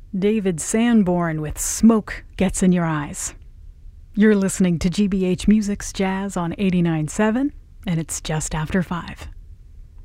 David Sanborn with Smoke Gets in Your Eyes. You're listening to GBH Music's Jazz on 89.7, and it's just after 5.